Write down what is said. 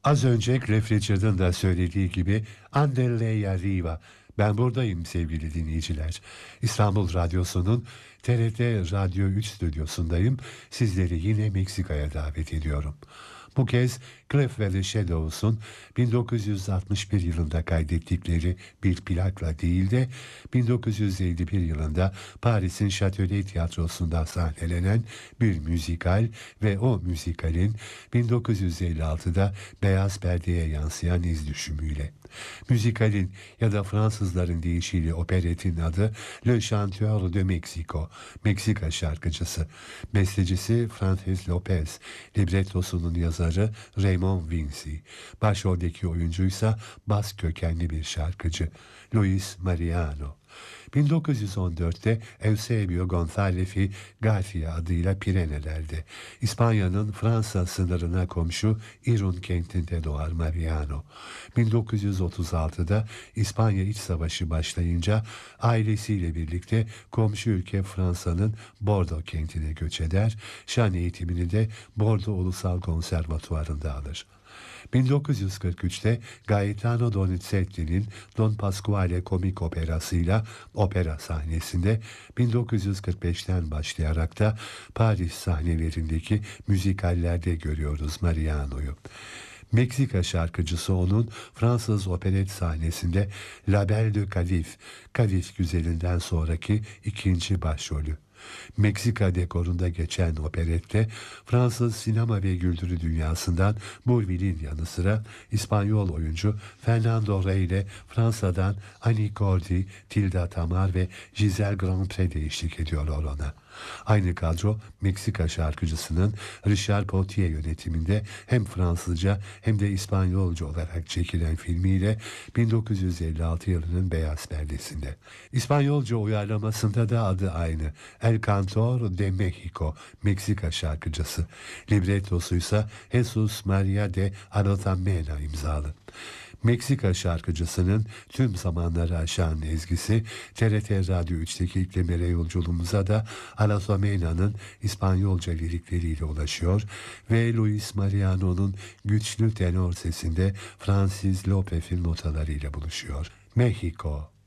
Az önce Cliff Richard'ın da söylediği gibi Andele Arriva. Ben buradayım sevgili dinleyiciler. İstanbul Radyosu'nun TRT Radyo 3 stüdyosundayım. Sizleri yine Meksika'ya davet ediyorum. Bu kez Cliff ve The Shadows'un 1961 yılında kaydettikleri bir plakla değil de 1951 yılında Paris'in Châtelet Tiyatrosu'nda sahnelenen bir müzikal ve o müzikalin 1956'da beyaz perdeye yansıyan iz düşümüyle. Müzikalin ya da Fransızların deyişiyle operetin adı Le Chanteur de Mexico, Meksika şarkıcısı. Bestecisi Francis Lopez, librettosunun yazarı Raymond Vinci. Başroldeki oyuncuysa Bask kökenli bir şarkıcı, Luis Mariano. 1914'te Eusebio González y García adıyla Pireneler'de, İspanya'nın Fransa sınırına komşu Irun kentinde doğar Mariano. 1936'da İspanya İç Savaşı başlayınca ailesiyle birlikte komşu ülke Fransa'nın Bordeaux kentine göç eder, şan eğitimini de Bordeaux Ulusal Konservatuvarı'nda alır. 1943'te Gaetano Donizetti'nin Don Pasquale komik operasıyla opera sahnesinde, 1945'ten başlayarak da Paris sahnelerindeki müzikallerde görüyoruz Mariano'yu. Meksika şarkıcısı onun Fransız operet sahnesinde La Belle de Calif, Calif güzelinden sonraki ikinci başrolü. Meksika dekorunda geçen operette Fransız sinema ve güldürü dünyasından Bourville'in yanı sıra İspanyol oyuncu Fernando Rey ile Fransa'dan Annie Cordy, Tilda Tamar ve Giselle Grandpré de eşlik ediyorlar ona. Aynı kadro Meksika şarkıcısının Richard Potier yönetiminde hem Fransızca hem de İspanyolca olarak çekilen filmiyle 1956 yılının beyaz perdesinde. İspanyolca uyarlamasında da adı aynı. El Cantor de México, Meksika şarkıcısı. Librettosuysa Jesus Maria de Arotamena imzalı. Meksika şarkıcısının tüm zamanları aşan ezgisi TRT Radyo 3'teki iklimere yolculuğumuza da Alasomena'nın İspanyolca lirikleriyle ulaşıyor ve Luis Mariano'nun güçlü tenor sesinde Francis Lopez'in notalarıyla buluşuyor. Mexico.